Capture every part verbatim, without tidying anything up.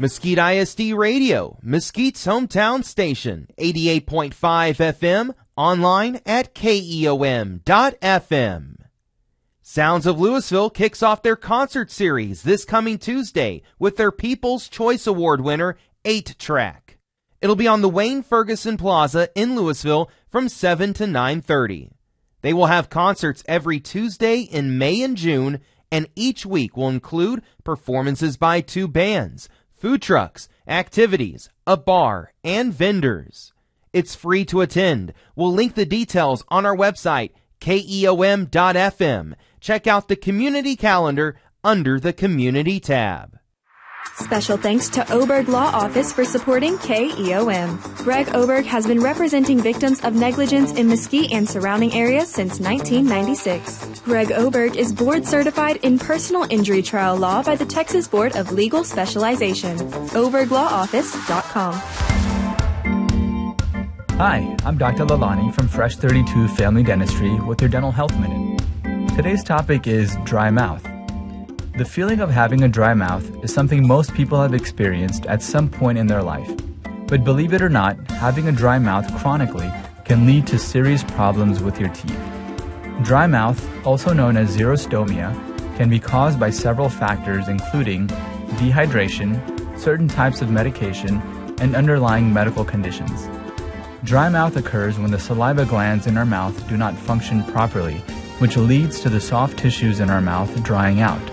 Mesquite I S D Radio, Mesquite's hometown station, eighty-eight point five F M, online at K E O M dot F M. Sounds of Louisville kicks off their concert series this coming Tuesday with their People's Choice Award winner, eight track. It'll be on the Wayne Ferguson Plaza in Louisville from seven to nine thirty. They will have concerts every Tuesday in May and June, and each week will include performances by two bands, food trucks, activities, a bar, and vendors. It's free to attend. We'll link the details on our website, K E O M dot F M. Check out the community calendar under the community tab. Special thanks to Oberg Law Office for supporting K E O M. Greg Oberg has been representing victims of negligence in Mesquite and surrounding areas since nineteen ninety-six. Greg Oberg is board certified in personal injury trial law by the Texas Board of Legal Specialization. oberg law office dot com. Hi, I'm Doctor Lalani from Fresh thirty-two Family Dentistry with your Dental Health Minute. Today's topic is dry mouth. The feeling of having a dry mouth is something most people have experienced at some point in their life. But believe it or not, having a dry mouth chronically can lead to serious problems with your teeth. Dry mouth, also known as xerostomia, can be caused by several factors including dehydration, certain types of medication, and underlying medical conditions. Dry mouth occurs when the saliva glands in our mouth do not function properly, which leads to the soft tissues in our mouth drying out.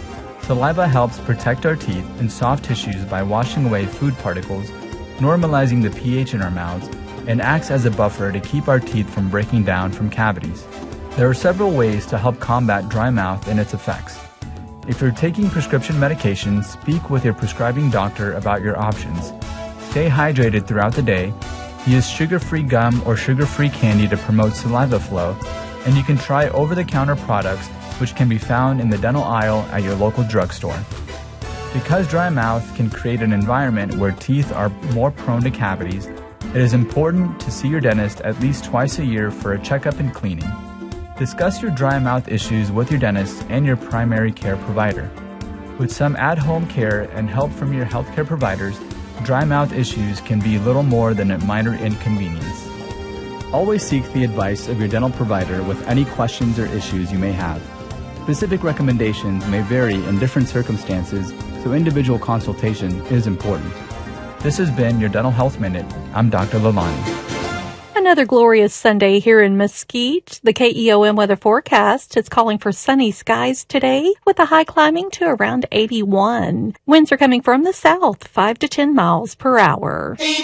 Saliva helps protect our teeth and soft tissues by washing away food particles, normalizing the pH in our mouths, and acts as a buffer to keep our teeth from breaking down from cavities. There are several ways to help combat dry mouth and its effects. If you're taking prescription medications, speak with your prescribing doctor about your options. Stay hydrated throughout the day. Use sugar-free gum or sugar-free candy to promote saliva flow, and you can try over-the-counter products which can be found in the dental aisle at your local drugstore. Because dry mouth can create an environment where teeth are more prone to cavities, it is important to see your dentist at least twice a year for a checkup and cleaning. Discuss your dry mouth issues with your dentist and your primary care provider. With some at-home care and help from your healthcare providers, dry mouth issues can be little more than a minor inconvenience. Always seek the advice of your dental provider with any questions or issues you may have. Specific recommendations may vary in different circumstances, so individual consultation is important. This has been your Dental Health Minute. I'm Doctor Lalani. Another glorious Sunday here in Mesquite. The K E O M weather forecast is calling for sunny skies today with a high climbing to around eighty-one. Winds are coming from the south, five to ten miles per hour.